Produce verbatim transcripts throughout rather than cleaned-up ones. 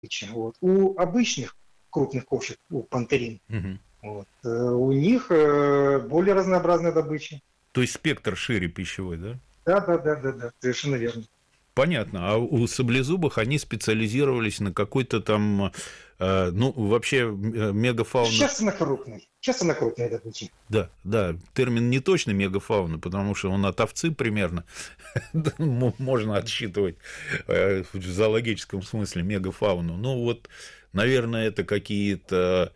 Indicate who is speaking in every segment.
Speaker 1: Вот. У обычных крупных кошек, у пантерин,
Speaker 2: Мгм.
Speaker 1: вот, э, у них э, более разнообразная добыча.
Speaker 2: То есть спектр шире пищевой, да?
Speaker 1: Да, да, да, да, да, совершенно верно.
Speaker 2: Понятно. А у саблезубых они специализировались на какой-то там, э, ну, вообще э, мегафауна.
Speaker 1: Часто на крупной, часто на крупной добыче.
Speaker 2: Да, да, термин не точно мегафауна, потому что он от овцы примерно можно отсчитывать э, в зоологическом смысле мегафауну. Ну, вот, наверное, это какие-то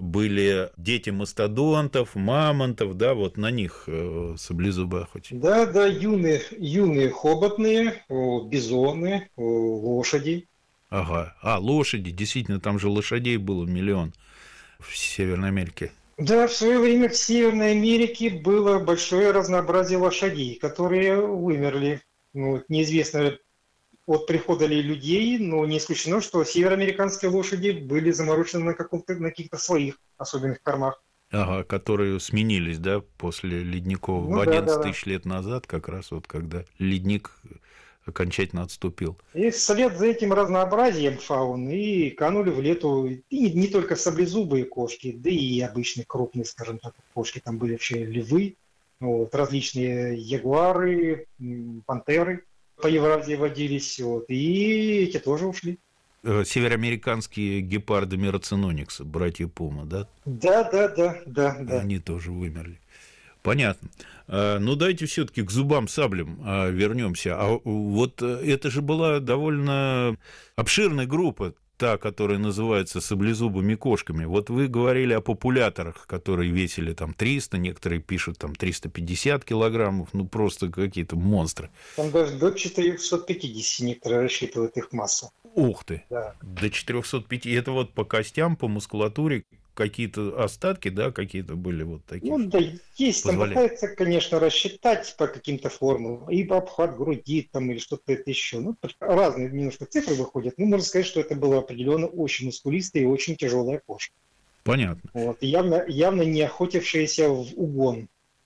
Speaker 2: были дети мастодонтов, мамонтов, да, вот на них э, саблезубые охотились.
Speaker 1: Да, да, юные, юные хоботные, о, бизоны, о, лошади.
Speaker 2: Ага. А, лошади, действительно, там же лошадей было миллион в Северной Америке.
Speaker 1: Да, в свое время в Северной Америке было большое разнообразие лошадей, которые вымерли. Ну, вот неизвестно от прихода ли людей, но не исключено, что североамериканские лошади были заморочены на, каком-то, на каких-то своих особенных кормах.
Speaker 2: Ага, которые сменились, да, после ледников в
Speaker 1: Ну да, да,
Speaker 2: одиннадцать
Speaker 1: да.
Speaker 2: тысяч лет назад, как раз вот когда ледник окончательно отступил.
Speaker 1: И вслед за этим разнообразием фауны и канули в лету и не, не только саблезубые кошки, да и обычные крупные, скажем так, кошки. Там были вообще львы, вот, различные ягуары, м, пантеры по Евразии водились, вот, и эти тоже ушли.
Speaker 2: Э, Североамериканские гепарды Мираценоникса, братья Пума, да,
Speaker 1: Да, да, да, да, да.
Speaker 2: они тоже вымерли. Понятно. А, ну, давайте все-таки к зубам саблям а, вернемся. А вот это же была довольно обширная группа, та, которая называется саблезубыми кошками. Вот вы говорили о популяторах, которые весили там триста, некоторые пишут там триста пятьдесят килограммов, ну, просто какие-то монстры.
Speaker 1: Там даже до четырехсот пятидесяти некоторые рассчитывают их массу.
Speaker 2: Ух ты!
Speaker 1: Да.
Speaker 2: До четырехсот пяти. Это вот по костям, по мускулатуре какие-то остатки, да, какие-то были вот такие,
Speaker 1: Ну
Speaker 2: что
Speaker 1: да, есть, там
Speaker 2: позволяют.
Speaker 1: пытаются, конечно, рассчитать по каким-то формулам, либо обхват груди там или что-то это еще. Ну, разные немножко цифры выходят. Ну, можно сказать, что это было определенно очень мускулистая и очень тяжелая кошка.
Speaker 2: Понятно.
Speaker 1: Вот, явно, явно не охотившаяся в угон.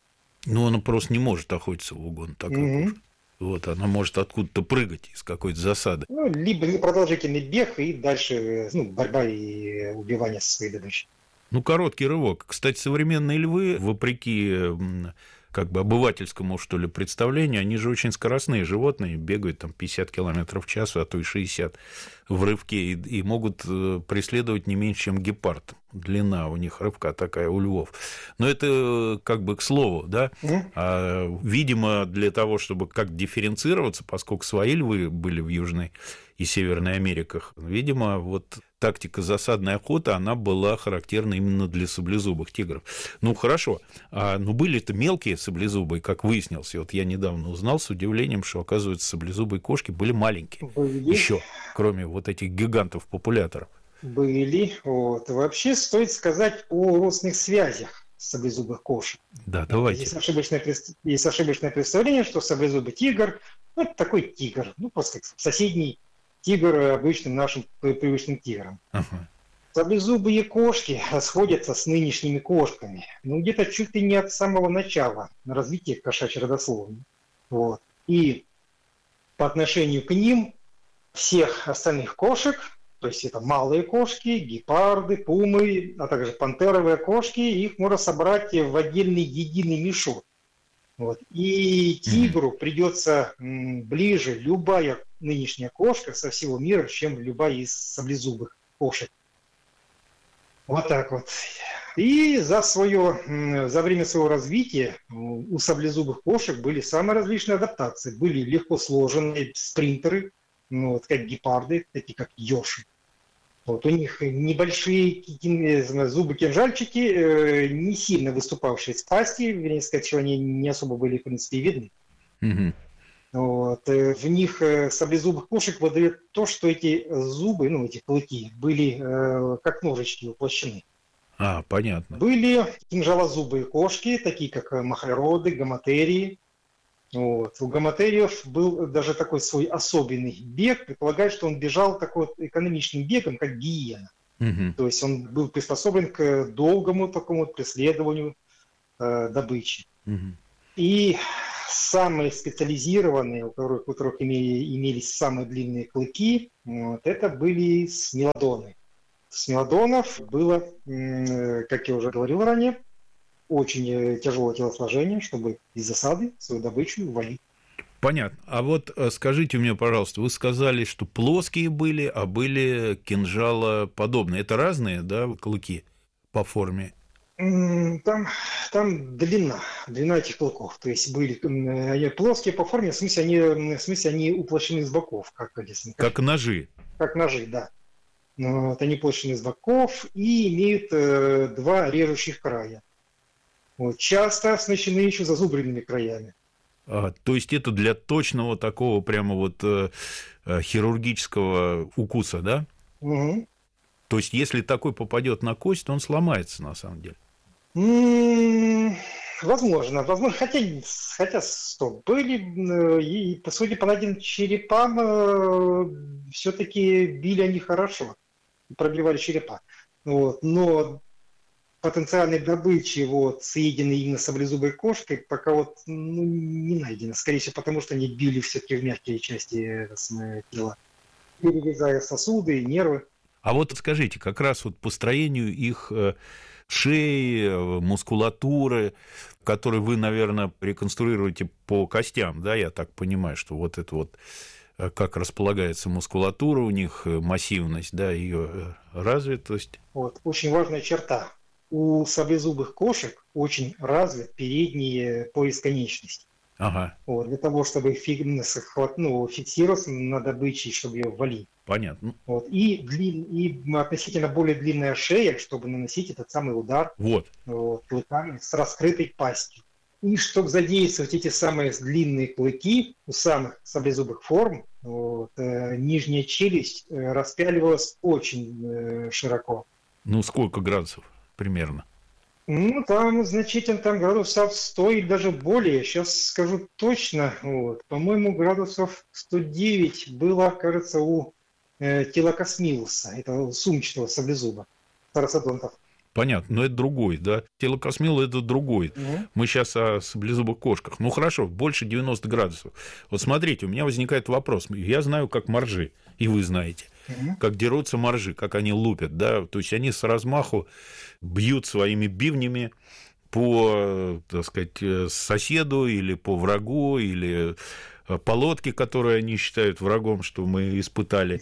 Speaker 2: Ну, она просто не может охотиться в угон, такая
Speaker 1: Мгм.
Speaker 2: кошка. Вот, она может откуда-то прыгать из какой-то засады.
Speaker 1: Ну, либо продолжительный бег и дальше ну, борьба и убивание со своей добычей.
Speaker 2: Ну, короткий рывок. Кстати, современные львы, вопреки м, как бы обывательскому, что ли, представлению, они же очень скоростные животные, бегают там пятьдесят километров в час, а то и шестьдесят в рывке, и, и могут э, преследовать не меньше, чем гепард. Длина у них рывка такая у львов. Но это э, как бы к слову, да.
Speaker 1: Мгм.
Speaker 2: А, видимо, для того, чтобы как дифференцироваться, поскольку свои львы были в Южной и Северной Америках, видимо, вот тактика засадной охоты, она была характерна именно для саблезубых тигров. Ну, хорошо, а, ну, были-то мелкие саблезубые, как выяснилось. И вот я недавно узнал с удивлением, что, оказывается, саблезубые кошки были маленькие.
Speaker 1: Были.
Speaker 2: Еще, кроме вот этих гигантов-популяторов.
Speaker 1: Были. Вот. Вообще стоит сказать о родственных связях саблезубых кошек.
Speaker 2: Да,
Speaker 1: Вот.
Speaker 2: давайте.
Speaker 1: Есть ошибочное, есть ошибочное представление, что саблезубый тигр ну, это такой тигр, ну просто как соседний тигр обычным нашим привычным тигром.
Speaker 2: Ага.
Speaker 1: Саблезубые кошки сходятся с нынешними кошками, ну где-то чуть ли не от самого начала развития кошачьей родословной. Вот. И по отношению к ним всех остальных кошек, то есть это малые кошки, гепарды, пумы, а также пантеровые кошки, их можно собрать в отдельный единый мешок. Вот. И тигру mm-hmm. придется м, ближе любая нынешняя кошка со всего мира, чем любая из саблезубых кошек. Вот так вот. И за, свое, за время своего развития у саблезубых кошек были самые различные адаптации. Были легко сложенные спринтеры, ну, вот, как гепарды, такие как йоши. Вот, у них небольшие зубы-кинжальчики, не сильно выступавшие из пасти, вернее сказать, что они не особо были, в принципе, видны.
Speaker 2: Mm-hmm.
Speaker 1: Вот. В них саблезубых кошек выдает то, что эти зубы, ну, эти клыки, были э, как ножички воплощены.
Speaker 2: А, понятно.
Speaker 1: Были кинжалозубые кошки, такие как махароды, гаматерии. Вот. У гаматериев был даже такой свой особенный бег. Предполагают, что он бежал такой вот экономичным бегом, как гиена.
Speaker 2: Угу.
Speaker 1: То есть он был приспособлен к долгому такому преследованию э, добычи.
Speaker 2: Угу.
Speaker 1: И самые специализированные, у которых, у которых имели, имелись самые длинные клыки, вот, это были смелодоны. Смелодонов было, как я уже говорил ранее, очень тяжелое телосложение, чтобы из засады свою добычу валить.
Speaker 2: Понятно. А вот скажите мне, пожалуйста, вы сказали, что плоские были, а были кинжалоподобные. Это разные, да, клыки по форме?
Speaker 1: Там, там длина, длина этих клыков. То есть были они плоские по форме, в смысле они, в смысле они уплощены с боков. Как, как,
Speaker 2: как ножи.
Speaker 1: Как ножи, да. Вот, они уплощены с боков и имеют э, два режущих края. Вот, часто оснащены еще зазубренными краями.
Speaker 2: А, то есть это для точного такого прямо вот э, хирургического укуса, да?
Speaker 1: Угу.
Speaker 2: То есть если такой попадет на кость, то он сломается на самом деле.
Speaker 1: М-м, возможно, возможно. Хотя, хотя стоп, были и, по сути, по найденным черепам э, все-таки били они хорошо, пробивали черепа. Вот, но потенциальной добычи, вот, съеденной именно саблезубой кошкой, пока вот ну, не найдено. Скорее всего, потому что они били все-таки в мягкие части тела, перерезая сосуды и нервы.
Speaker 2: А вот скажите, как раз вот по строению их шеи, мускулатуры, которые вы, наверное, реконструируете по костям, да, я так понимаю, что вот это вот как располагается мускулатура у них, массивность, да, ее развитость.
Speaker 1: Вот, очень важная черта. У саблезубых кошек очень развит передний пояс конечностей.
Speaker 2: Ага.
Speaker 1: Вот, для того, чтобы фи- ну, фиксироваться на добыче, чтобы ее валить.
Speaker 2: Понятно.
Speaker 1: Вот, и, длин, и относительно более длинная шея, чтобы наносить этот самый удар
Speaker 2: вот.
Speaker 1: Вот, клыками с раскрытой пастью. И чтобы задействовать эти самые длинные клыки у самых саблезубых форм, вот, э, нижняя челюсть э, распяливалась очень э, широко.
Speaker 2: Ну, сколько градусов примерно?
Speaker 1: Ну, там значительно, там градусов сто или даже более. Сейчас скажу точно. Вот. По-моему, градусов сто девять было, кажется, у э, телокосмилуса, этого сумчатого саблезуба, парасодонтов.
Speaker 2: Понятно, но это другой, да? Телокосмил – это другой.
Speaker 1: Угу.
Speaker 2: Мы сейчас о саблезубых кошках. Ну, хорошо, больше девяноста градусов. Вот смотрите, у меня возникает вопрос. Я знаю, как моржи, и вы знаете, угу. как дерутся моржи, как они лупят, да? То есть они с размаху бьют своими бивнями по, так сказать, соседу или по врагу, или по лодке, которую они считают врагом, что мы испытали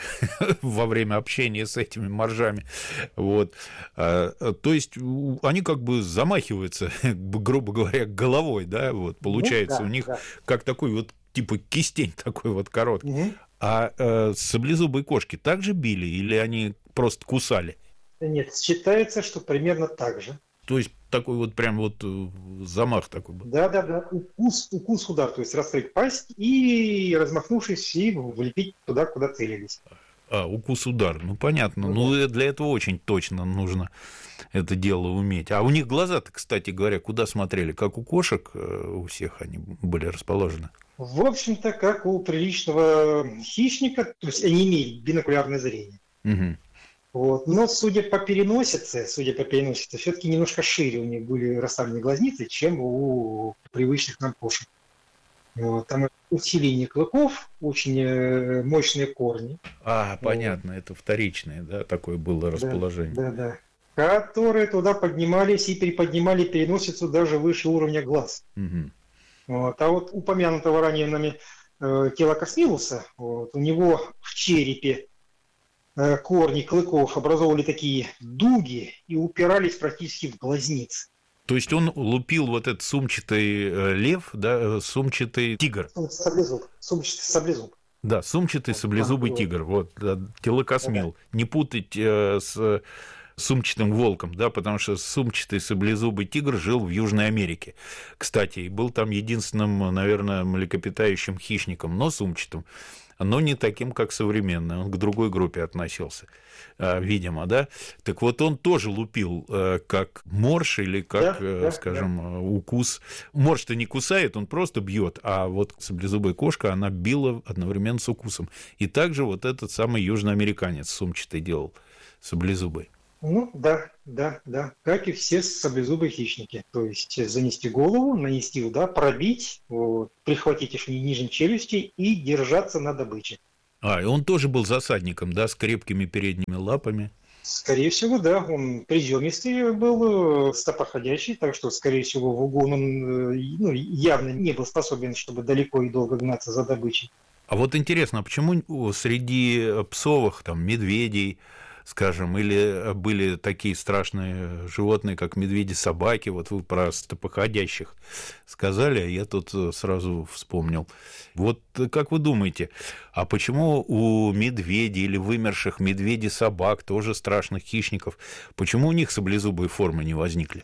Speaker 2: во время общения с этими моржами. Вот. То есть они как бы замахиваются, грубо говоря, головой, да, вот получается ну, да, у них да. как такой вот типа кистень такой вот короткий. Угу. А э, саблезубые кошки также били или они просто кусали?
Speaker 1: Нет, считается, что примерно так же.
Speaker 2: То есть такой вот прям вот замах такой был.
Speaker 1: Да, да, да. Укус, укус, удар, то есть раскрыть пасть и, размахнувшись, и влепить туда, куда целились.
Speaker 2: А, укус, удар. Ну, понятно. Ну, ну для этого очень точно нужно это дело уметь. А у них глаза-то, кстати говоря, куда смотрели? Как у кошек у всех они были расположены?
Speaker 1: В общем-то, как у приличного хищника, то есть они имеют бинокулярное зрение. Угу. Вот. Но судя по переносице, судя по переносице, все-таки немножко шире у них были расставлены глазницы, чем у привычных нам кошек. Вот. Там усиление клыков, очень мощные корни.
Speaker 2: А, понятно, вот. Это вторичное, да, такое было расположение.
Speaker 1: Да, да, да. Которые туда поднимались и приподнимали переносицу даже выше уровня глаз. Угу. Вот. А вот упомянутого ранее нами э, телокосмилуса, вот, у него в черепе корни клыков образовывали такие дуги и упирались практически в глазницы.
Speaker 2: То есть он лупил вот этот сумчатый лев, да, сумчатый тигр.
Speaker 1: Саблезуб, сумчатый саблезуб.
Speaker 2: Да, сумчатый саблезубый тигр, вот, да, телокосмил. Да. Не путать э, с сумчатым волком, да, потому что сумчатый саблезубый тигр жил в Южной Америке, кстати, и был там единственным, наверное, млекопитающим хищником, но сумчатым. Но не таким, как современный, он к другой группе относился, видимо, да. Так вот, он тоже лупил как морж или как, да, да, скажем, да. укус. Морж-то не кусает, он просто бьет, а вот саблезубая кошка, она била одновременно с укусом. И также вот этот самый южноамериканец сумчатый делал, саблезубый.
Speaker 1: Ну, да, да, да. Как и все саблезубые хищники. То есть занести голову, нанести удар, пробить, вот, прихватить их нижней челюсти и держаться на добыче.
Speaker 2: А, и он тоже был засадником, да, с крепкими передними лапами?
Speaker 1: Скорее всего, да. Он приземистый был, стопроходящий, так что, скорее всего, в угон он ну, явно не был способен, чтобы далеко и долго гнаться за добычей.
Speaker 2: А вот интересно, а почему среди псовых, там, медведей, скажем, или были такие страшные животные, как медведи, собаки, вот вы про стопоходящих сказали, я тут сразу вспомнил. Вот как вы думаете, а почему у медведей или вымерших медведей, собак, тоже страшных хищников, почему у них саблезубые формы не возникли?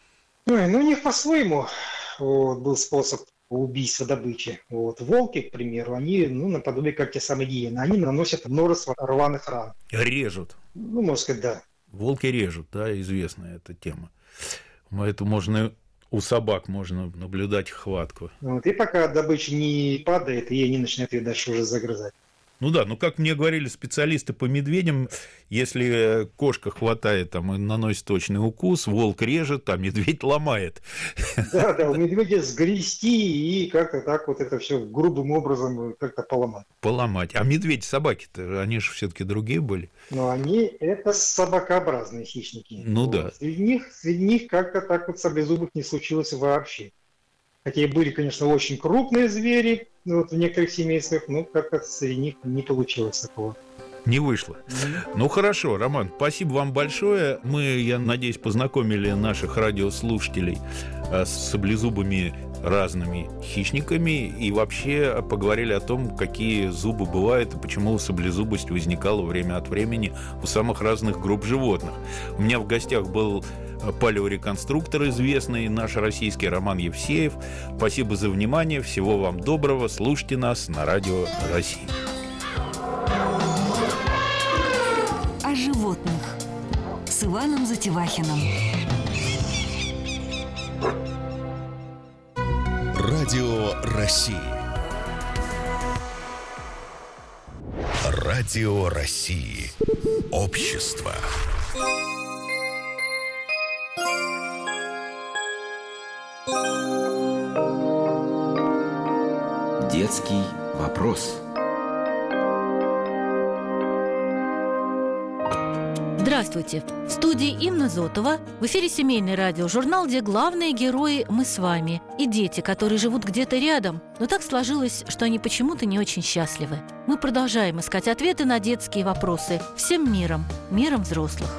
Speaker 1: Ой, ну, у них по-своему вот, был способ убийства добычи. Вот. Волки, к примеру, они, ну, наподобие как те самые гиены, они наносят множество рваных ран.
Speaker 2: Режут.
Speaker 1: Ну, можно сказать, да.
Speaker 2: Волки режут, да, известная эта тема. Это можно у собак можно наблюдать хватку.
Speaker 1: Вот. И пока добыча не падает, и они начинают ее дальше уже загрызать.
Speaker 2: Ну да, но как мне говорили специалисты по медведям, если кошка хватает там, и наносит точный укус, волк режет, а медведь ломает.
Speaker 1: Да, да, у медведя сгрести и как-то так вот это все грубым образом как-то поломать.
Speaker 2: Поломать. А медведи, собаки-то, они же все-таки другие были.
Speaker 1: Но они это собакообразные хищники.
Speaker 2: Ну
Speaker 1: вот.
Speaker 2: да.
Speaker 1: Среди них, среди них как-то так вот саблезубых не случилось вообще. Хотя и были, конечно, очень крупные звери, ну, вот в некоторых семействах, но как-то среди них не получилось такого.
Speaker 2: Не вышло. Mm-hmm. Ну хорошо, Роман, спасибо вам большое. Мы, я надеюсь, познакомили наших радиослушателей с саблезубыми разными хищниками и вообще поговорили о том, какие зубы бывают и почему саблезубость возникала время от времени у самых разных групп животных. У меня в гостях был палеореконструктор известный, наш российский Роман Евсеев. Спасибо за внимание, всего вам доброго, слушайте нас на Радио России.
Speaker 3: О животных с Иваном Затевахиным.
Speaker 4: Радио России. Радио России. Общество.
Speaker 5: Детский вопрос.
Speaker 6: Здравствуйте! В студии Инна Зотова. В эфире семейный радиожурнал, где главные герои мы с вами и дети, которые живут где-то рядом, но так сложилось, что они почему-то не очень счастливы. Мы продолжаем искать ответы на детские вопросы всем миром, миром взрослых.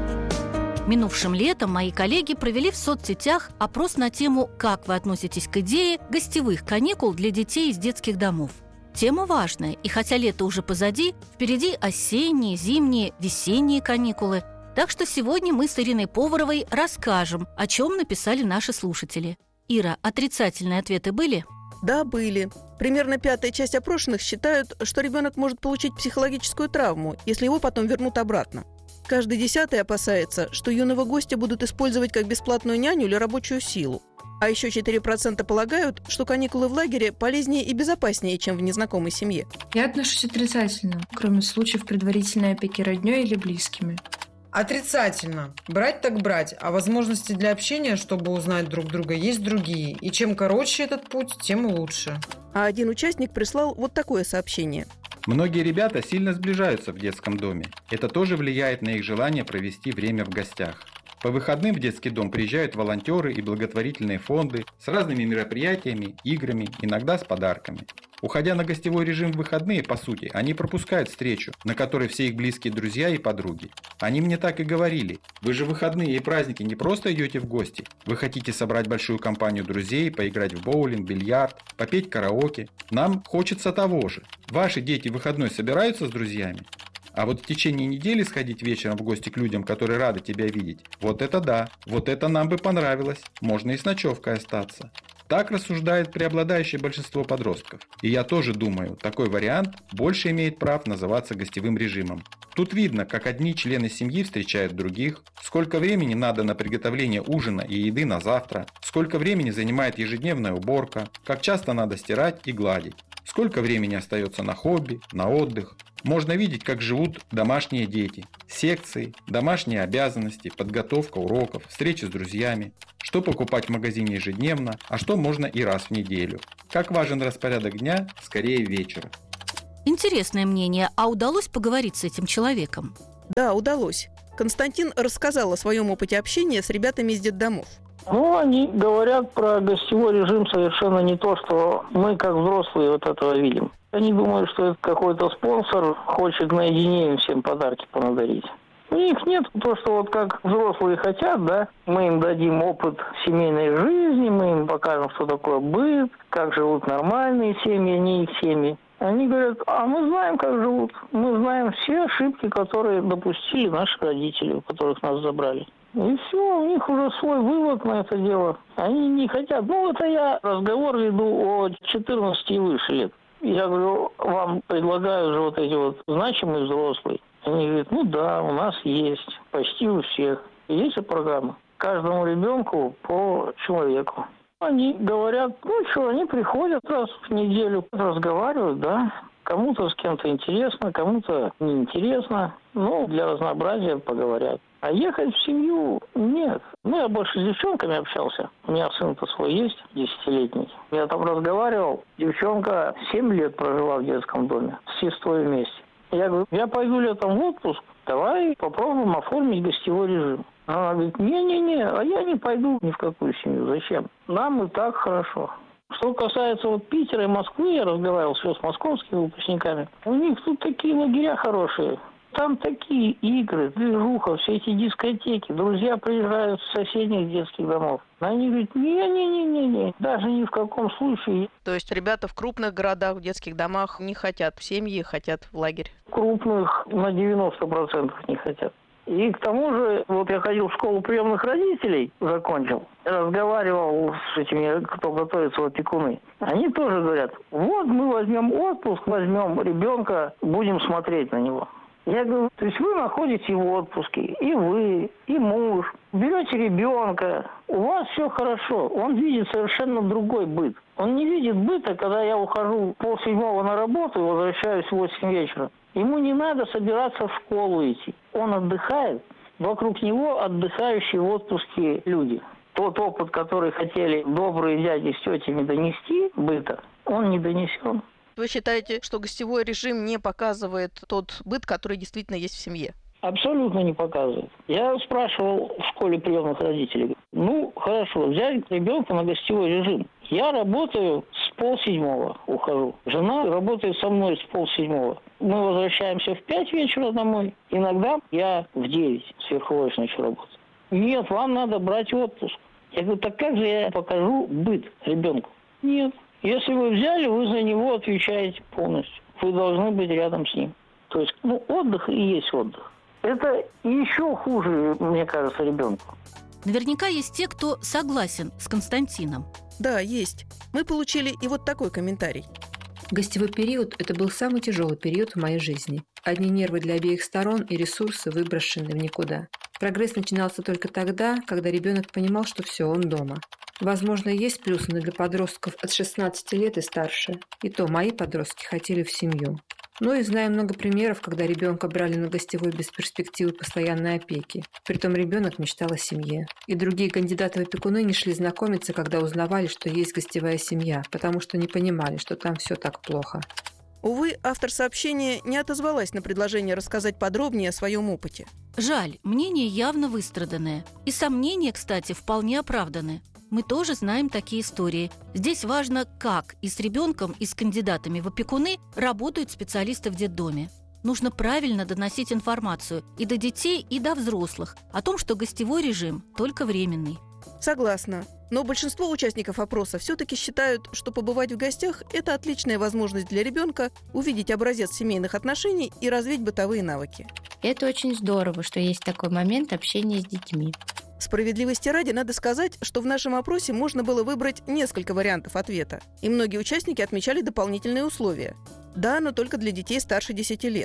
Speaker 6: Минувшим летом мои коллеги провели в соцсетях опрос на тему «Как вы относитесь к идее гостевых каникул для детей из детских домов?». Тема важная, и хотя лето уже позади, впереди осенние, зимние, весенние каникулы. Так что сегодня мы с Ириной Поваровой расскажем, о чем написали наши слушатели. Ира, отрицательные ответы были?
Speaker 7: Да, были. Примерно пятая часть опрошенных считают, что ребенок может получить психологическую травму, если его потом вернут обратно. Каждый десятый опасается, что юного гостя будут использовать как бесплатную няню или рабочую силу. А еще четыре процента полагают, что каникулы в лагере полезнее и безопаснее, чем в незнакомой семье.
Speaker 8: Я отношусь отрицательно, кроме случаев предварительной опеки роднёй или близкими.
Speaker 9: Отрицательно. Брать так брать, а возможности для общения, чтобы узнать друг друга, есть другие. И чем короче этот путь, тем лучше.
Speaker 7: А один участник прислал вот такое сообщение.
Speaker 10: Многие ребята сильно сближаются в детском доме. Это тоже влияет на их желание провести время в гостях. По выходным в детский дом приезжают волонтеры и благотворительные фонды с разными мероприятиями, играми, иногда с подарками. Уходя на гостевой режим в выходные, по сути, они пропускают встречу, на которой все их близкие друзья и подруги. Они мне так и говорили: вы же в выходные и праздники не просто идете в гости, вы хотите собрать большую компанию друзей, поиграть в боулинг, бильярд, попеть караоке. Нам хочется того же. Ваши дети в выходной собираются с друзьями? А вот в течение недели сходить вечером в гости к людям, которые рады тебя видеть, вот это да, вот это нам бы понравилось, можно и с ночевкой остаться. Так рассуждает преобладающее большинство подростков. И я тоже думаю, такой вариант больше имеет прав называться гостевым режимом. Тут видно, как одни члены семьи встречают других, сколько времени надо на приготовление ужина и еды на завтра, сколько времени занимает ежедневная уборка, как часто надо стирать и гладить. сколько времени остается на хобби, на отдых. Можно видеть, как живут домашние дети. Секции, домашние обязанности, подготовка уроков, встречи с друзьями. Что покупать в магазине ежедневно, а что можно и раз в неделю. Как важен распорядок дня, скорее вечера.
Speaker 6: Интересное мнение. А удалось поговорить с этим человеком?
Speaker 7: Да, удалось. Константин рассказал о своем опыте общения с ребятами из детдомов.
Speaker 11: Ну, они говорят про гостевой режим совершенно не то, что мы, как взрослые, вот этого видим. Они думают, что это какой-то спонсор хочет наедине им всем подарки понадарить. У них нет то, что вот как взрослые хотят, да, мы им дадим опыт семейной жизни, мы им покажем, что такое быт, как живут нормальные семьи, не их семьи. Они говорят, а мы знаем, как живут, мы знаем все ошибки, которые допустили наши родители, у которых нас забрали. И все, у них уже свой вывод на это дело. Они не хотят. Ну, это я разговор веду о четырнадцати и выше лет. Я говорю, вам предлагаю же вот эти вот значимые взрослые. Они говорят, ну да, у нас есть, почти у всех. Есть программа. Каждому ребенку по человеку. Они говорят, ну что, они приходят раз в неделю, разговаривают, да. Кому-то с кем-то интересно, кому-то неинтересно. Ну, для разнообразия поговорят. А ехать в семью нет. Ну, я больше с девчонками общался. У меня сын-то свой есть, десятилетний. Я там разговаривал. Девчонка семь лет прожила в детском доме с сестрой вместе. Я говорю, я пойду летом в отпуск, давай попробуем оформить гостевой режим. Она говорит, не-не-не, а я не пойду ни в какую семью. Зачем? Нам и так хорошо. Что касается вот Питера и Москвы, я разговаривал все с московскими выпускниками. У них тут такие лагеря хорошие. Там такие игры, движуха, все эти дискотеки. Друзья приезжают с соседних детских домов. Они говорят, не-не-не-не, даже ни в каком случае.
Speaker 7: То есть ребята в крупных городах, в детских домах не хотят в семьи, хотят в лагерь?
Speaker 11: Крупных на девяносто процентов не хотят. И к тому же, вот я ходил в школу приемных родителей, закончил, разговаривал с этими, кто готовится в опекуны. Они тоже говорят, вот мы возьмем отпуск, возьмем ребенка, будем смотреть на него. Я говорю, то есть вы находите в отпуске, и вы, и муж, берете ребенка, у вас все хорошо, он видит совершенно другой быт. Он не видит быта, когда я ухожу полседьмого на работу и возвращаюсь в восемь вечера. Ему не надо собираться в школу идти. Он отдыхает, вокруг него отдыхающие в отпуске люди. Тот опыт, который хотели добрые дяди с тетями донести быта, он не донесен.
Speaker 7: Вы считаете, что гостевой режим не показывает тот быт, который действительно есть в семье?
Speaker 11: Абсолютно не показывает. Я спрашивал в школе приемных родителей. Ну, хорошо, взять ребенка на гостевой режим. Я работаю с полседьмого, ухожу. Жена работает со мной с полседьмого. Мы возвращаемся в пять вечера домой. Иногда я в девять сверхурочно еще работаю. Нет, вам надо брать отпуск. Я говорю, так как же я покажу быт ребенку? Нет. Если вы взяли, вы за него отвечаете полностью. Вы должны быть рядом с ним. То есть, ну, отдых и есть отдых. Это еще хуже, мне кажется, ребенку.
Speaker 6: Наверняка есть те, кто согласен с Константином.
Speaker 7: Да, есть. Мы получили и вот такой комментарий.
Speaker 8: Гостевой период – это был самый тяжелый период в моей жизни. Одни нервы для обеих сторон и ресурсы выброшены в никуда. Прогресс начинался только тогда, когда ребенок понимал, что все, он дома. Возможно, есть плюсы, но для подростков от шестнадцати лет и старше. И то мои подростки хотели в семью. Ну и знаем много примеров, когда ребенка брали на гостевой без перспективы постоянной опеки. Притом ребенок мечтал о семье. И другие кандидаты в опекуны не шли знакомиться, когда узнавали, что есть гостевая семья, потому что не понимали, что там все так плохо.
Speaker 7: Увы, автор сообщения не отозвалась на предложение рассказать подробнее о своем опыте.
Speaker 6: Жаль, мнение явно выстраданное. И сомнения, кстати, вполне оправданы. Мы тоже знаем такие истории. Здесь важно, как и с ребенком, и с кандидатами в опекуны работают специалисты в детдоме. Нужно правильно доносить информацию и до детей, и до взрослых о том, что гостевой режим только временный.
Speaker 7: Согласна. Но большинство участников опроса все-таки считают, что побывать в гостях – это отличная возможность для ребенка увидеть образец семейных отношений и развить бытовые навыки.
Speaker 12: Это очень здорово, что есть такой момент общения с детьми.
Speaker 7: Справедливости ради надо сказать, что в нашем опросе можно было выбрать несколько вариантов ответа. И многие участники отмечали дополнительные условия. Да, но только для детей старше десяти лет.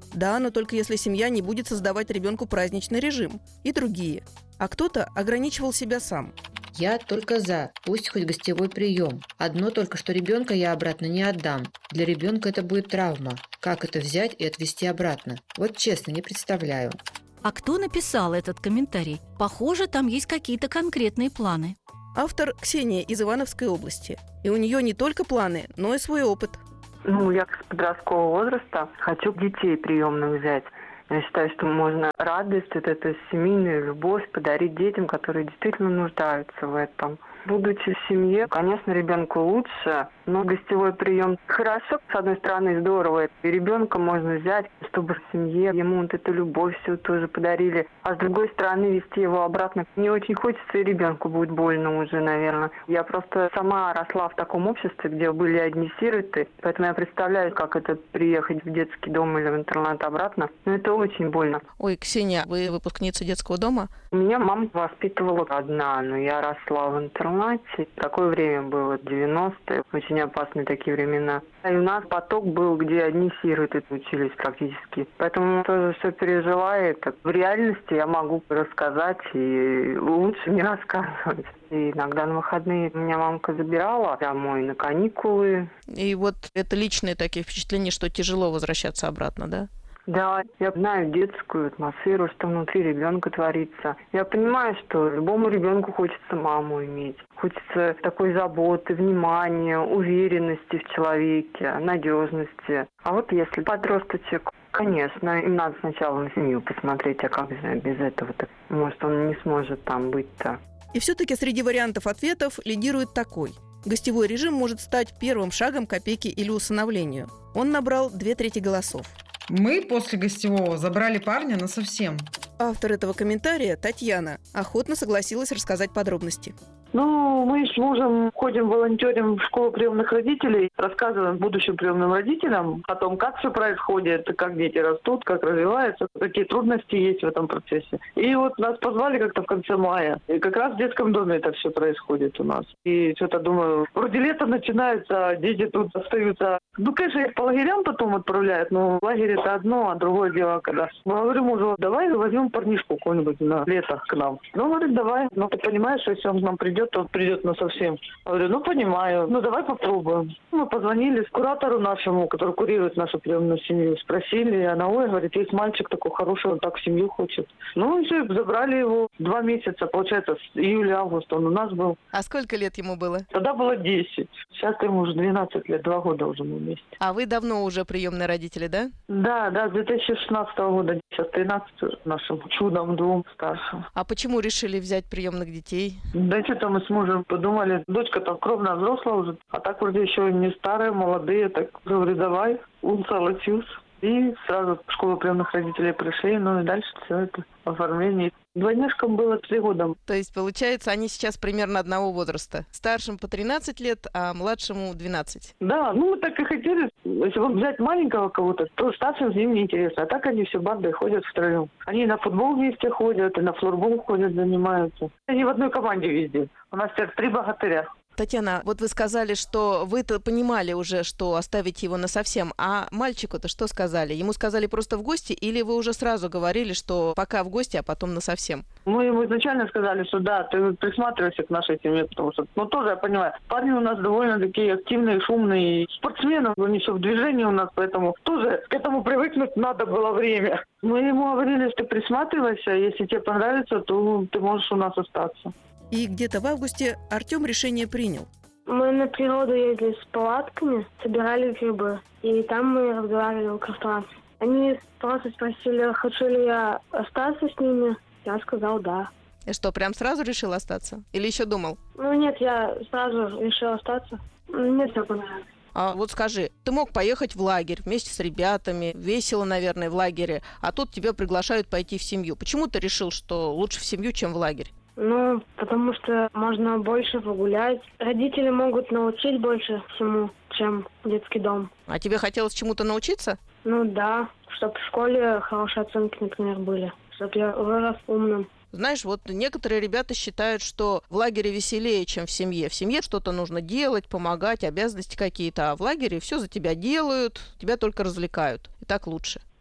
Speaker 7: Да, но только если семья не будет создавать ребенку праздничный режим. И другие. А кто-то ограничивал себя сам.
Speaker 8: Я только за, пусть хоть гостевой прием. Одно только, что ребенка я обратно не отдам. Для ребенка это будет травма. Как это взять и отвезти обратно? Вот честно, не представляю.
Speaker 6: А кто написал этот комментарий? Похоже, там есть какие-то конкретные планы.
Speaker 7: Автор Ксения из Ивановской области. И у нее не только планы, но и свой опыт.
Speaker 13: Ну, я с подросткового возраста хочу детей приемных взять. Я считаю, что можно радость, вот эту семейную любовь подарить детям, которые действительно нуждаются в этом. Будучи в семье, конечно, ребенку лучше, но гостевой прием хорошо. С одной стороны, здорово. И ребенка можно взять, чтобы в семье ему вот эту любовь всю тоже подарили. А с другой стороны, вести его обратно не очень хочется, и ребенку будет больно уже, наверное. Я просто сама росла в таком обществе, где были одни сироты, поэтому я представляю, как это приехать в детский дом или в интернат обратно. Но это очень больно.
Speaker 7: Ой, Ксения, вы выпускница детского дома?
Speaker 13: Меня мама воспитывала одна, но я росла в интернате. Такое время было, девяностые, очень опасные такие времена. И у нас поток был, где одни сироты учились практически. Поэтому тоже все пережила это. В реальности я могу рассказать, и лучше не рассказывать. И иногда на выходные меня мамка забирала домой на каникулы.
Speaker 7: И вот это личные такие впечатления, что тяжело возвращаться обратно, да?
Speaker 13: Да, я знаю детскую атмосферу, что внутри ребенка творится. Я понимаю, что любому ребенку хочется маму иметь. Хочется такой заботы, внимания, уверенности в человеке, надежности. А вот если подросточек, конечно, им надо сначала на семью посмотреть, а как же без этого-то? Может, он не сможет там быть-то.
Speaker 7: И все-таки среди вариантов ответов лидирует такой. Гостевой режим может стать первым шагом к опеке или усыновлению. Он набрал две трети голосов.
Speaker 9: Мы после гостевого забрали парня насовсем.
Speaker 7: Автор этого комментария, Татьяна, охотно согласилась рассказать подробности.
Speaker 11: Ну, мы с мужем ходим, волонтерим в школу приемных родителей, рассказываем будущим приемным родителям о том, как все происходит, как дети растут, как развиваются, какие трудности есть в этом процессе. И вот нас позвали как-то в конце мая. И как раз в детском доме это все происходит у нас. И что-то думаю, вроде лето начинается, дети тут остаются. Ну, конечно, их по лагерям потом отправляют, но лагерь это одно, а другое дело, когда... Я говорю мужу, давай возьмем парнишку какой-нибудь на лето к нам. Ну, говорит, давай. Но ты понимаешь, что если он к нам придет, то он придет насовсем. Я говорю, ну, понимаю. Ну, давай попробуем. Мы позвонили куратору нашему, который курирует нашу приемную семью, спросили. И она, ой, говорит, есть мальчик такой хороший, он так в семью хочет. Ну, и все, забрали его два месяца, получается, с июля-августа он у нас был.
Speaker 7: А сколько лет ему было?
Speaker 11: Тогда было десять. Сейчас ему уже двенадцать лет, два года уже мы вместе.
Speaker 7: А вы давно уже приемные родители, да?
Speaker 11: Да, да, с две тысячи шестнадцатого года. Сейчас тринадцать нашим чудом двум старшим.
Speaker 7: А почему решили взять приемных детей?
Speaker 11: Да что-то мы с мужем подумали. Дочка-то кровно взрослая уже. А так вроде еще не старые, молодые. Так говорю, давай. Он согласился. И сразу в школу приемных родителей пришли. Ну и дальше все это оформление. Двойняшкам было три года.
Speaker 7: То есть, получается, они сейчас примерно одного возраста. Старшим по тринадцать лет, а младшему двенадцать.
Speaker 11: Да, ну мы так и хотели. Если вот взять маленького кого-то, то старшим с ним неинтересно. А так они все бандой ходят втроем. Они на футбол вместе ходят, и на флорбол ходят, занимаются. Они в одной команде везде. У нас теперь три богатыря.
Speaker 7: Татьяна, вот вы сказали, что вы-то понимали уже, что оставить его насовсем, а мальчику-то что сказали? Ему сказали просто в гости, или вы уже сразу говорили, что пока в гости, а потом насовсем?
Speaker 11: Мы ему изначально сказали, что да, ты присматривайся к нашей семье, потому что, ну тоже я понимаю, парни у нас довольно такие активные, шумные, спортсмены, они все в движении у нас, поэтому тоже к этому привыкнуть надо было время. Мы ему говорили, что присматривайся, если тебе понравится, то ты можешь у нас остаться.
Speaker 7: И где-то в августе Артем решение принял.
Speaker 14: Мы на природу ездили с палатками, собирали грибы. И там мы разговаривали у костра. Они просто спросили, хочу ли я остаться с ними. Я сказал да.
Speaker 7: И что, прям сразу решил остаться? Или еще думал?
Speaker 14: Ну нет, я сразу решил остаться. Мне все понравилось.
Speaker 7: А вот скажи, ты мог поехать в лагерь вместе с ребятами, весело, наверное, в лагере, а тут тебя приглашают пойти в семью. Почему ты решил, что лучше в семью, чем в лагерь?
Speaker 14: Ну, потому что можно больше погулять. Родители могут научить больше всему, чем детский дом.
Speaker 7: А тебе хотелось чему-то научиться?
Speaker 14: Ну да, чтобы в школе хорошие оценки, например, были. Чтобы я вырос умным.
Speaker 7: Знаешь, вот некоторые ребята считают, что в лагере веселее, чем в семье. В семье что-то нужно делать, помогать, обязанности какие-то, а в лагере все за тебя делают, тебя только развлекают. И так лучше.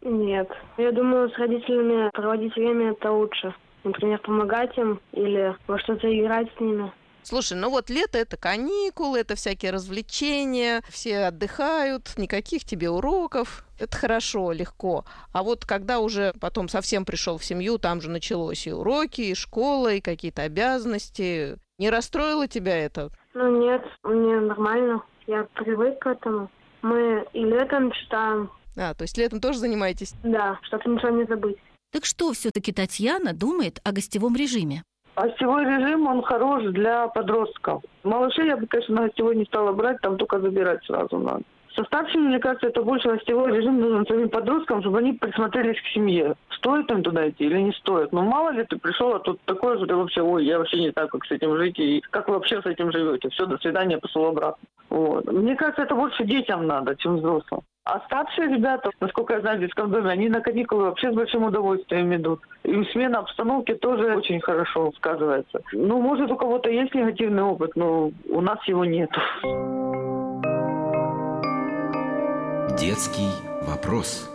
Speaker 14: Нет. Я думаю, с родителями проводить время это лучше. Например, помогать им или во что-то играть с ними.
Speaker 15: Слушай, ну вот лето – это каникулы, это всякие развлечения, все отдыхают, никаких тебе уроков. Это хорошо, легко. А вот когда уже потом совсем пришел в семью, там же началось и уроки, и школа, и какие-то обязанности. Не расстроило тебя это?
Speaker 14: Ну нет, мне нормально. Я привык к этому. Мы и летом читаем.
Speaker 15: А, то есть летом тоже занимаетесь?
Speaker 14: Да, чтобы ничего не забыть.
Speaker 6: Так что все-таки Татьяна думает о гостевом режиме?
Speaker 16: Гостевой режим, он хорош для подростков. Малышей я бы, конечно, на гостевой не стала брать, там только забирать сразу надо. Со старшими, мне кажется, это больше гостевой режим нужен самим подросткам, чтобы они присмотрелись к семье. Стоит им туда идти или не стоит? Ну, мало ли ты пришел, а тут такое, что ты вообще, ой, я вообще не знаю, как с этим жить, и как вы вообще с этим живете. Все, до свидания, пошел обратно. Вот. Мне кажется, это больше детям надо, чем взрослым. А старшие ребята, насколько я знаю, в детском доме, они на каникулы вообще с большим удовольствием идут. И смена обстановки тоже очень хорошо сказывается. Ну, может, у кого-то есть негативный опыт, но у нас его нет.
Speaker 5: Детский вопрос.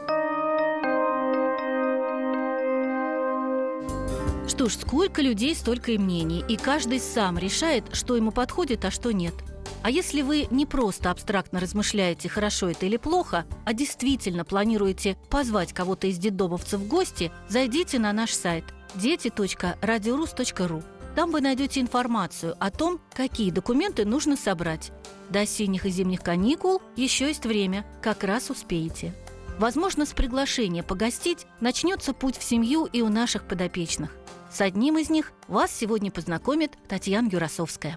Speaker 6: Что ж, сколько людей, столько и мнений, и каждый сам решает, что ему подходит, а что нет. А если вы не просто абстрактно размышляете, хорошо это или плохо, а действительно планируете позвать кого-то из детдомовцев в гости, зайдите на наш сайт дети точка радиорус точка ру. Там вы найдете информацию о том, какие документы нужно собрать. До осенних и зимних каникул еще есть время, как раз успеете. Возможно, с приглашения погостить начнется путь в семью и у наших подопечных. С одним из них вас сегодня познакомит Татьяна Юрасовская.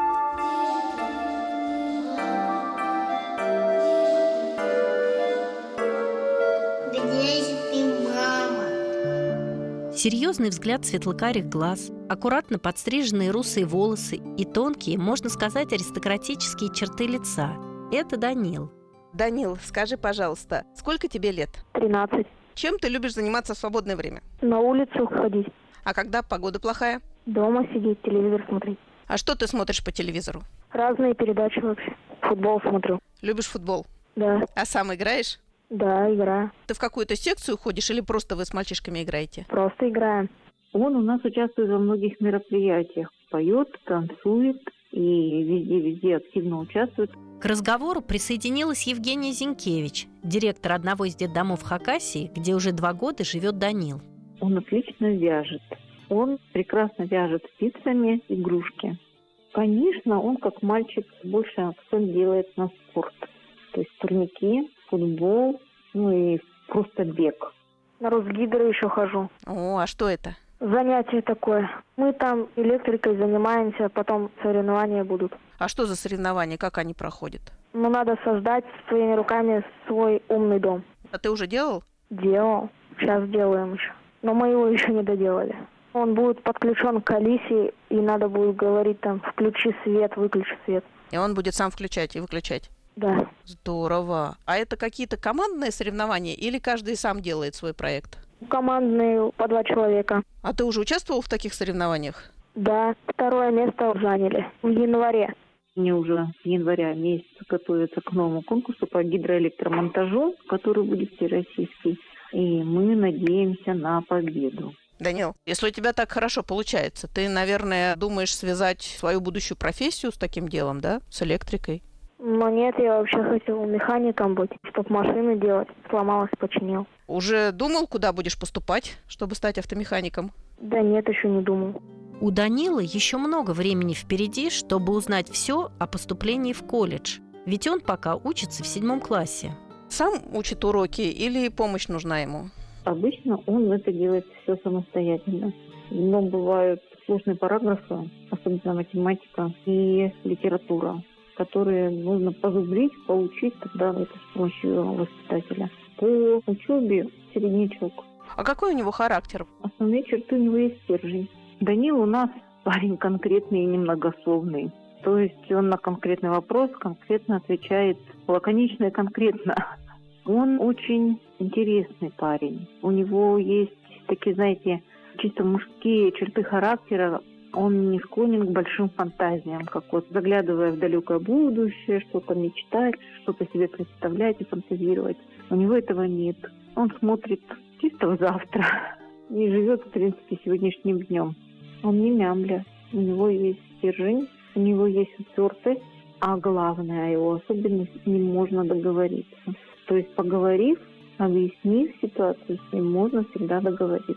Speaker 17: Серьезный взгляд светлокарих глаз, аккуратно подстриженные русые волосы и тонкие, можно сказать, аристократические черты лица. Это Данил.
Speaker 15: Данил, скажи, пожалуйста, сколько тебе лет?
Speaker 14: Тринадцать.
Speaker 15: Чем ты любишь заниматься в свободное время?
Speaker 14: На улицу ходить.
Speaker 15: А когда погода плохая?
Speaker 14: Дома сидеть, телевизор смотреть.
Speaker 15: А что ты смотришь по телевизору?
Speaker 14: Разные передачи вообще. Футбол смотрю.
Speaker 15: Любишь футбол?
Speaker 14: Да.
Speaker 15: А сам играешь?
Speaker 14: Да, играю.
Speaker 15: Ты в какую-то секцию ходишь или просто вы с мальчишками играете?
Speaker 14: Просто играем.
Speaker 18: Он у нас участвует во многих мероприятиях. Поет, танцует и везде-везде активно участвует.
Speaker 17: К разговору присоединилась Евгения Зинкевич, директор одного из детдомов Хакасии, где уже два года живет Данил.
Speaker 18: Он отлично вяжет. Он прекрасно вяжет спицами игрушки. Конечно, он как мальчик больше акцент делает на спорт. То есть турники, футбол, ну и просто бег.
Speaker 14: На Росгидро еще хожу.
Speaker 15: О, а что это?
Speaker 14: Занятие такое. Мы там электрикой занимаемся, потом соревнования будут.
Speaker 15: А что за соревнования, как они проходят?
Speaker 14: Ну, надо создать своими руками свой умный дом.
Speaker 15: А ты уже делал?
Speaker 14: Делал. Сейчас делаем еще. Но мы его еще не доделали. Он будет подключен к Алисе, и надо будет говорить там «включи свет, выключи свет».
Speaker 15: И он будет сам включать и выключать?
Speaker 14: Да.
Speaker 15: Здорово. А это какие-то командные соревнования или каждый сам делает свой проект?
Speaker 14: Командные по два человека.
Speaker 15: А ты уже участвовал в таких соревнованиях?
Speaker 14: Да, второе место заняли в январе.
Speaker 18: Они уже с января месяца готовятся к новому конкурсу по гидроэлектромонтажу, который будет всероссийский. И мы надеемся на победу.
Speaker 15: Данил, если у тебя так хорошо получается, ты, наверное, думаешь связать свою будущую профессию с таким делом, да? С электрикой?
Speaker 14: Но нет, я вообще хотел механиком быть, чтобы машины делать. Сломалась, починил.
Speaker 15: Уже думал, куда будешь поступать, чтобы стать автомехаником?
Speaker 14: Да нет, еще не думал.
Speaker 17: У Данила еще много времени впереди, чтобы узнать все о поступлении в колледж. Ведь он пока учится в седьмом классе.
Speaker 15: Сам учит уроки или помощь нужна ему?
Speaker 18: Обычно он это делает все самостоятельно. Но бывают сложные параграфы, особенно математика и литература, которые нужно позубрить, поучить тогда это с помощью воспитателя. По учебе середнячок.
Speaker 15: А какой у него характер?
Speaker 18: Основные черты у него есть стержень. Данил у нас парень конкретный и немногословный. То есть он на конкретный вопрос конкретно отвечает лаконично и конкретно. Он очень интересный парень. У него есть такие, знаете, чисто мужские черты характера. Он не склонен к большим фантазиям, как вот заглядывая в далекое будущее, что-то мечтать, что-то себе представлять и фантазировать. У него этого нет. Он смотрит чисто в завтра и живет, в принципе, сегодняшним днем. Он не мямля. У него есть стержень, у него есть упертость, а главное, его особенность, с ним можно договориться. То есть, поговорив, объяснив ситуацию, с ним можно всегда договориться.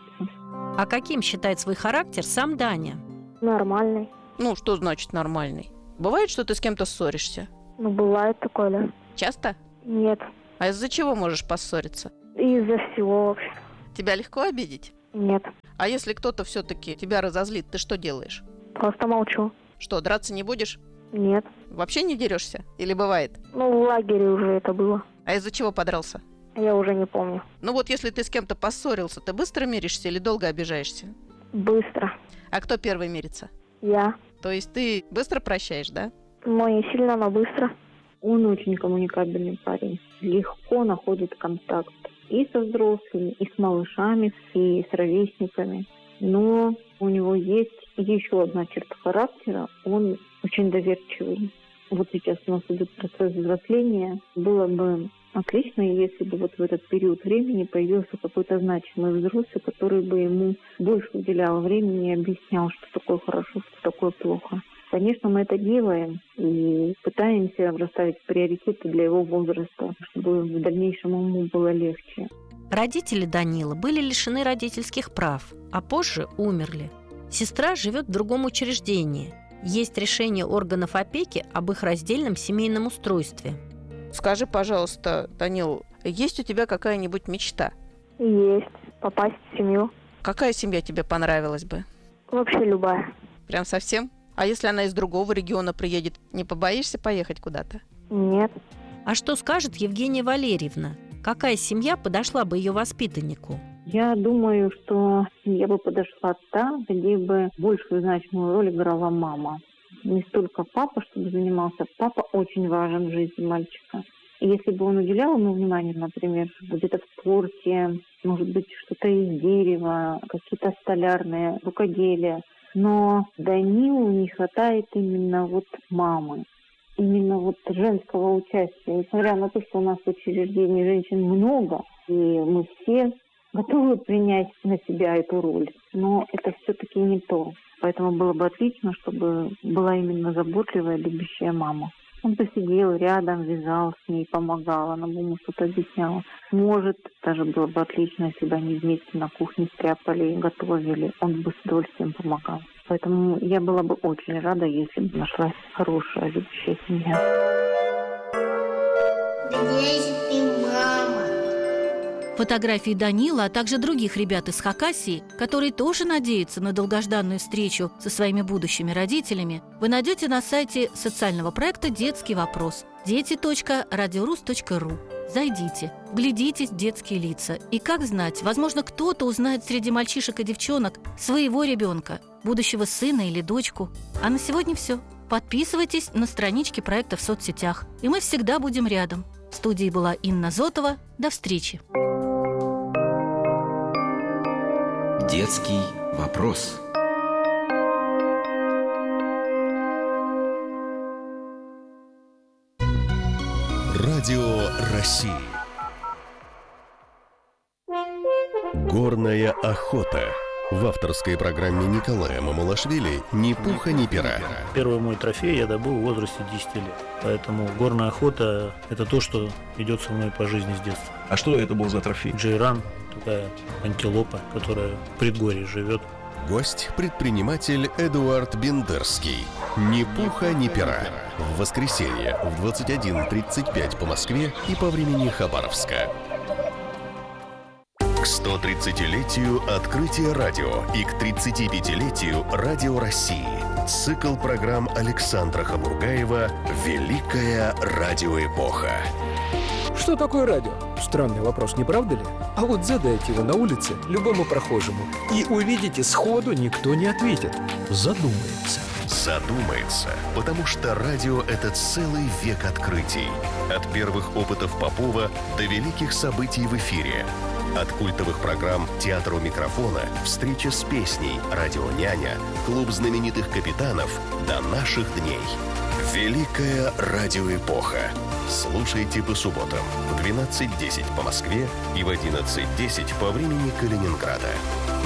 Speaker 17: А каким считает свой характер сам Даня?
Speaker 14: Нормальный.
Speaker 15: Ну, что значит нормальный? Бывает, что ты с кем-то ссоришься?
Speaker 14: Ну, бывает такое, да.
Speaker 15: Часто?
Speaker 14: Нет.
Speaker 15: А из-за чего можешь поссориться?
Speaker 14: Из-за всего вообще.
Speaker 15: Тебя легко обидеть?
Speaker 14: Нет.
Speaker 15: А если кто-то все-таки тебя разозлит, ты что делаешь?
Speaker 14: Просто молчу.
Speaker 15: Что, драться не будешь?
Speaker 14: Нет.
Speaker 15: Вообще не дерешься? Или бывает?
Speaker 14: Ну, в лагере уже это было.
Speaker 15: А из-за чего подрался?
Speaker 14: Я уже не помню.
Speaker 15: Ну вот если ты с кем-то поссорился, ты быстро миришься или долго обижаешься?
Speaker 14: Быстро.
Speaker 15: А кто первый мирится?
Speaker 14: Я.
Speaker 15: То есть ты быстро прощаешь, да?
Speaker 14: Ну, не сильно, но быстро.
Speaker 18: Он очень коммуникабельный парень. Легко находит контакт и со взрослыми, и с малышами, и с ровесниками. Но у него есть еще одна черта характера. Он очень доверчивый. Вот сейчас у нас идет процесс взросления. Было бы отлично, если бы вот в этот период времени появился какой-то значимый взрослый, который бы ему больше уделял времени и объяснял, что такое хорошо, что такое плохо. Конечно, мы это делаем и пытаемся расставить приоритеты для его возраста, чтобы в дальнейшем ему было легче.
Speaker 17: Родители Данила были лишены родительских прав, а позже умерли. Сестра живет в другом учреждении. Есть решение органов опеки об их раздельном семейном устройстве.
Speaker 15: Скажи, пожалуйста, Данил, есть у тебя какая-нибудь мечта?
Speaker 14: Есть. Попасть в семью.
Speaker 15: Какая семья тебе понравилась бы?
Speaker 14: Вообще любая.
Speaker 15: Прям совсем? А если она из другого региона приедет, не побоишься поехать куда-то?
Speaker 14: Нет.
Speaker 17: А что скажет Евгения Валерьевна? Какая семья подошла бы ее воспитаннику?
Speaker 18: Я думаю, что семья бы подошла та, где бы большую значимую роль играла мама. Не столько папа, чтобы занимался. Папа очень важен в жизни мальчика. И если бы он уделял ему внимание, например, где-то в спорте, может быть, что-то из дерева, какие-то столярные, рукоделия. Но Данилу не хватает именно вот мамы, именно вот женского участия. Несмотря на то, что у нас в учреждении женщин много, и мы все готовы принять на себя эту роль, но это все-таки не то. Поэтому было бы отлично, чтобы была именно заботливая, любящая мама. Он посидел рядом, вязал с ней, помогал, она бы ему что-то объясняла. Может, даже было бы отлично, если бы они вместе на кухне стряпали и готовили. Он бы с удовольствием помогал. Поэтому я была бы очень рада, если бы нашлась хорошая, любящая семья.
Speaker 19: Где же ты, мама?
Speaker 6: Фотографии Данила, а также других ребят из Хакасии, которые тоже надеются на долгожданную встречу со своими будущими родителями, вы найдете на сайте социального проекта «Детский вопрос» дети точка радиорус точка ру. Зайдите, вглядитесь в детские лица. И как знать, возможно, кто-то узнает среди мальчишек и девчонок своего ребенка, будущего сына или дочку. А на сегодня все. Подписывайтесь на странички проекта в соцсетях, и мы всегда будем рядом. В студии была Инна Зотова. До встречи.
Speaker 5: Детский вопрос.
Speaker 4: Радио России. Горная охота. В авторской программе Николая Мамалашвили «Ни пуха, ни пера».
Speaker 20: Первый мой трофей я добыл в возрасте десяти лет. Поэтому горная охота – это то, что идет со мной по жизни с детства.
Speaker 21: А что это был за трофей?
Speaker 20: Джейран, такая антилопа, которая в предгорье живет.
Speaker 4: Гость – предприниматель Эдуард Бендерский. «Ни пуха, ни пера». В воскресенье в двадцать один тридцать пять по Москве и по времени Хабаровска. К сто тридцатилетию открытия радио и к тридцатипятилетию Радио России. Цикл программ Александра Хабургаева «Великая радиоэпоха».
Speaker 22: Что такое радио? Странный вопрос, не правда ли? А вот задайте его на улице любому прохожему, и увидите, сходу никто не ответит. Задумается.
Speaker 4: Задумается, потому что радио — это целый век открытий. От первых опытов Попова до великих событий в эфире. От культовых программ «Театр у микрофона», «Встреча с песней», «Радио Няня», «Клуб знаменитых капитанов» до наших дней. Великая радиоэпоха. Слушайте по субботам в двенадцать десять по Москве и в одиннадцать десять по времени Калининграда.